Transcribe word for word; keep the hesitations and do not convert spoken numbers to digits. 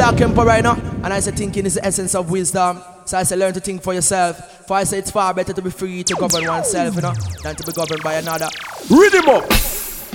Dark Emperor right now. And I say thinking is the essence of wisdom. So I say learn to think for yourself. For I say it's far better to be free to govern oneself, you know, than to be governed by another. Read him up.